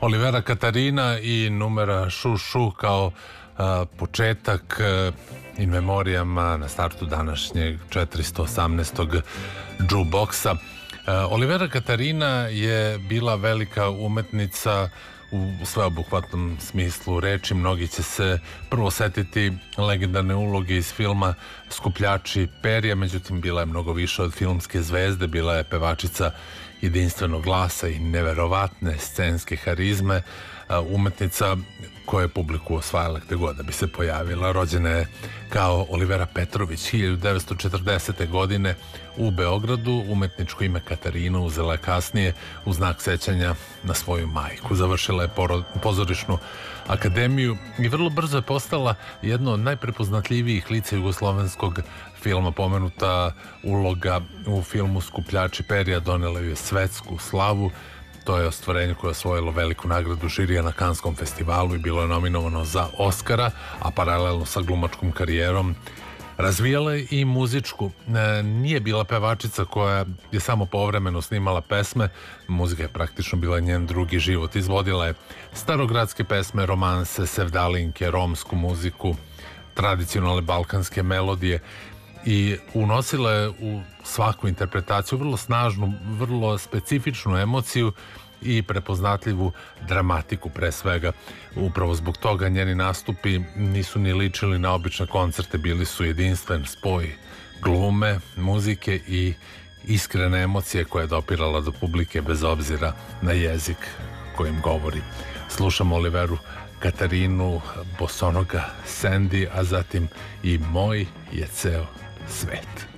Olivera Katarina i numera Šu Šu kao početak in memorijama na startu današnjeg 418. jukeboxa. Olivera Katarina je bila velika umetnica u sveobuhvatnom smislu reči. Mnogi će se prvo setiti legendarne uloge iz filma Skupljači perja, međutim bila je mnogo više od filmske zvezde, bila je pevačica jedinstvenog glasa i neverovatne scenske harizme, umetnica koja je publiku osvajala gde god da bi se pojavila. Rođena je kao Olivera Petrović 1940. godine u Beogradu. Umetničko ime Katarina uzela je kasnije u znak sećanja na svoju majku. Završila je pozorišnu akademiju i vrlo brzo je postala jedno od najprepoznatljivijih lica jugoslovenskog filma. Pomenuta uloga u filmu Skupljači perja donela je svetsku slavu. To je ostvarenje koje je osvojilo veliku nagradu žirija na Kanskom festivalu i bilo je nominovano za Oskara, a paralelno sa glumačkom karijerom razvijala je i muzičku. Nije bila pevačica koja je samo povremeno snimala pesme, muzika je praktično bila njen drugi život. Izvodila je starogradske pesme, romanse, sevdalinke, romsku muziku, tradicionalne balkanske melodije i unosila je u svaku interpretaciju vrlo snažnu, vrlo specifičnu emociju i prepoznatljivu dramatiku pre svega. Upravo zbog toga njeni nastupi nisu ni ličili na obične koncerte, bili su jedinstven spoj glume, muzike i iskrene emocije koja je dopirala do publike bez obzira na jezik kojim govori. Slušamo Oliveru Katarinu, Bosonoga, Sandy, a zatim i Moj je ceo svet.